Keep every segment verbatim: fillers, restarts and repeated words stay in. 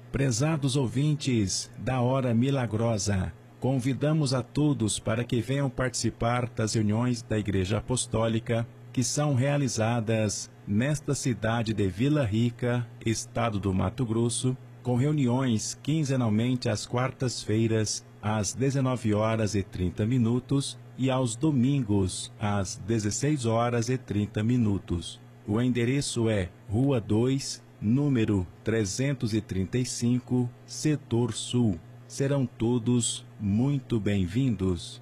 Prezados ouvintes da Hora Milagrosa, convidamos a todos para que venham participar das reuniões da Igreja Apostólica que são realizadas nesta cidade de Vila Rica, estado do Mato Grosso, com reuniões quinzenalmente às quartas-feiras, às dezenove horas e trinta minutos e aos domingos, às dezesseis horas e trinta minutos. O endereço é Rua dois, número trezentos e trinta e cinco, Setor Sul. Serão todos muito bem-vindos.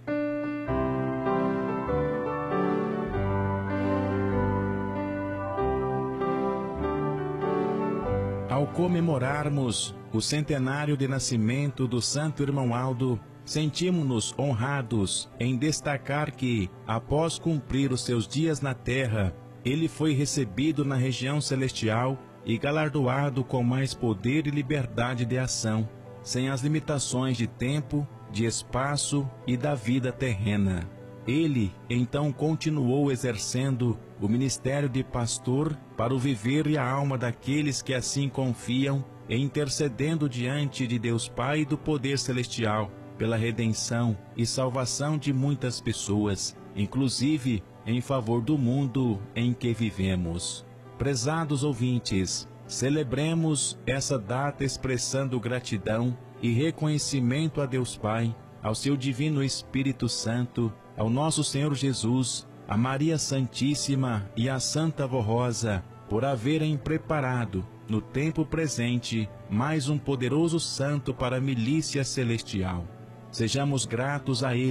Ao comemorarmos o centenário de nascimento do Santo Irmão Aldo, sentimos-nos honrados em destacar que, após cumprir os seus dias na terra, ele foi recebido na região celestial e galardoado com mais poder e liberdade de ação, sem as limitações de tempo, de espaço e da vida terrena. Ele, então, continuou exercendo o ministério de pastor para o viver e a alma daqueles que assim confiam, e intercedendo diante de Deus Pai do poder celestial, pela redenção e salvação de muitas pessoas, inclusive em favor do mundo em que vivemos. Prezados ouvintes, celebremos essa data expressando gratidão e reconhecimento a Deus Pai, ao seu Divino Espírito Santo, ao nosso Senhor Jesus, a Maria Santíssima e a Santa Avó Rosa, por haverem preparado, no tempo presente, mais um poderoso santo para a milícia celestial. Sejamos gratos a Ele